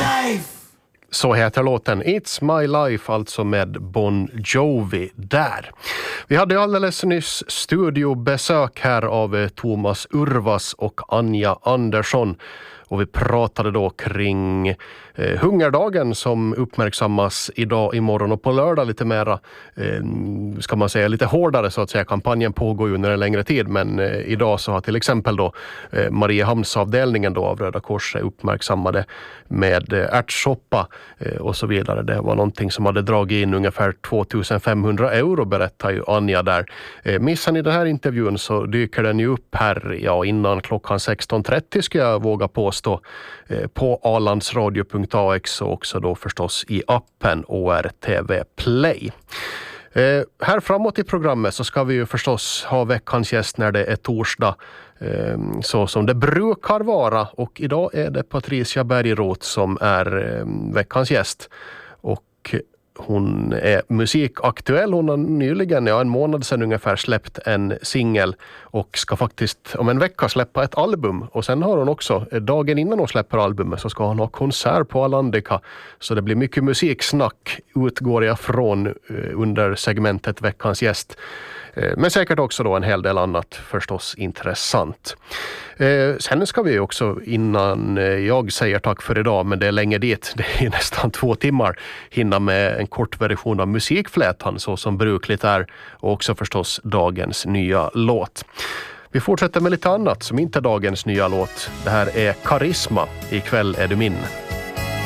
Så heter låten It's My Life, alltså med Bon Jovi där. Vi hade alldeles nyss studiobesök här av Thomas Urvas och Anja Andersson. Och vi pratade då kring hungerdagen som uppmärksammas idag, imorgon och på lördag lite mera, ska man säga lite hårdare så att säga. Kampanjen pågår ju under en längre tid, men idag så har till exempel då Mariehamnsavdelningen då av Röda Korset uppmärksammade med ärtsoppa och så vidare. Det var någonting som hade dragit in ungefär 2500 euro, berättar ju Anja där. Missar ni den här intervjun så dyker den ju upp här innan klockan 16.30 ska jag våga påstå på alandsradio.ax och också då förstås i appen ORTV Play. Här framåt i programmet så ska vi ju förstås ha veckans gäst när det är torsdag, så som det brukar vara, och idag är det Patricia Bergroth som är veckans gäst och hon är musikaktuell. Hon har nyligen, en månad sedan ungefär, släppt en singel och ska faktiskt om en vecka släppa ett album. Och sen har hon också, dagen innan hon släpper albumet så ska hon ha konsert på Alandica. Så det blir mycket musiksnack, utgår jag från, under segmentet veckans gäst. Men säkert också då en hel del annat förstås intressant. Sen ska vi också, innan jag säger tack för idag, men det är länge dit, det är nästan 2 timmar, hinna med en kort version av musikflätan så som brukligt är, och också förstås dagens nya låt. Vi fortsätter med lite annat som inte är dagens nya låt. Det här är Karisma, Ikväll är du min.